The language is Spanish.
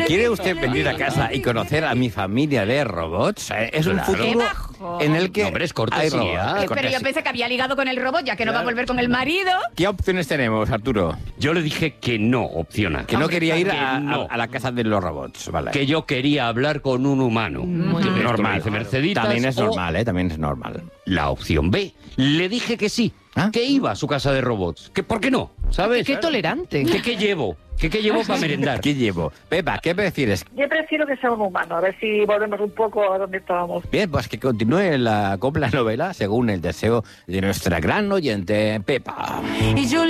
¿quiere usted venir a casa y conocer a mi familia de robots? Es un futuro en el que No, hombre, es hay cortesía. robots. Pero yo pensé que había ligado con el robot, ya que no va a volver con el marido. ¿Qué opciones tenemos, Arturo? Yo le dije que no, opciona. Que no quería ir que no. a la casa de los robots, vale. Que yo quería hablar con un humano. Muy bien. Esto lo Normal. dice Merceditas, También es o normal, También es normal. La opción B. Le dije que sí, ¿Ah? que iba a su casa de robots. Que ¿por qué no? ¿Sabes? Qué tolerante. ¿Que qué llevo? ¿Qué llevo para merendar? ¿Qué llevo? Pepa, ¿qué prefieres? Yo prefiero que sea un humano, a ver si volvemos un poco a donde estábamos. Bien, pues que continúe la copla novela según el deseo de nuestra gran oyente, Pepa. Y yo